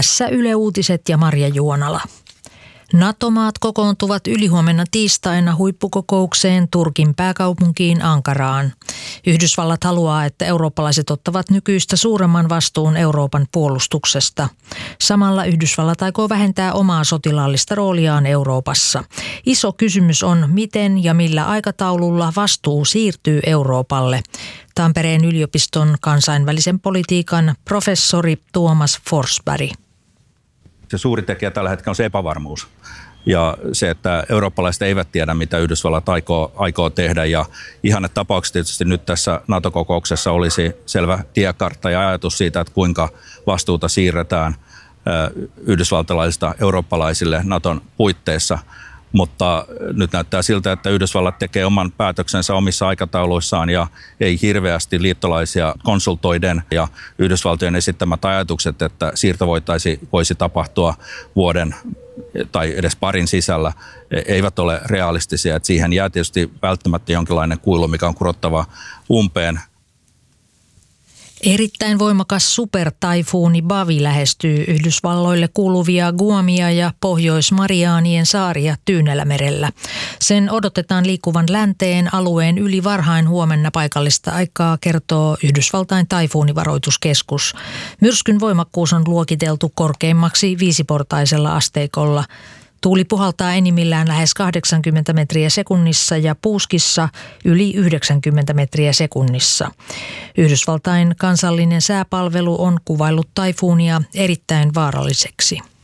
Tässä Yle Uutiset ja Marja Juonala. NATO-maat kokoontuvat ylihuomenna tiistaina huippukokoukseen Turkin pääkaupunkiin Ankaraan. Yhdysvallat haluaa, että eurooppalaiset ottavat nykyistä suuremman vastuun Euroopan puolustuksesta. Samalla Yhdysvallat aikoo vähentää omaa sotilaallista rooliaan Euroopassa. Iso kysymys on, miten ja millä aikataululla vastuu siirtyy Euroopalle. Tampereen yliopiston kansainvälisen politiikan professori Tuomas Forsberg. Se suuri tekijä tällä hetkellä on se epävarmuus ja se, että eurooppalaiset eivät tiedä, mitä Yhdysvallat aikoo tehdä. Ja ihanne tapauksessa tietysti nyt tässä NATO-kokouksessa olisi selvä tiekartta ja ajatus siitä, että kuinka vastuuta siirretään yhdysvaltalaisista eurooppalaisille NATOn puitteissa. Mutta nyt näyttää siltä, että Yhdysvallat tekee oman päätöksensä omissa aikatauluissaan ja ei hirveästi liittolaisia konsultoiden. Ja Yhdysvaltojen esittämät ajatukset, että siirto voisi tapahtua vuoden tai edes parin sisällä, eivät ole realistisia. Että siihen jää tietysti välttämättä jonkinlainen kuilu, mikä on kurottava umpeen. Erittäin voimakas supertaifuuni Bavi lähestyy Yhdysvalloille kuuluvia Guamia ja Pohjois-Mariaanien saaria Tyynellämerellä. Sen odotetaan liikkuvan länteen alueen yli varhain huomenna paikallista aikaa, kertoo Yhdysvaltain taifuunivaroituskeskus. Myrskyn voimakkuus on luokiteltu korkeimmaksi 5-portaisella asteikolla. Tuuli puhaltaa enimmillään lähes 80 metriä sekunnissa ja puuskissa yli 90 metriä sekunnissa. Yhdysvaltain kansallinen sääpalvelu on kuvaillut taifuunia erittäin vaaralliseksi.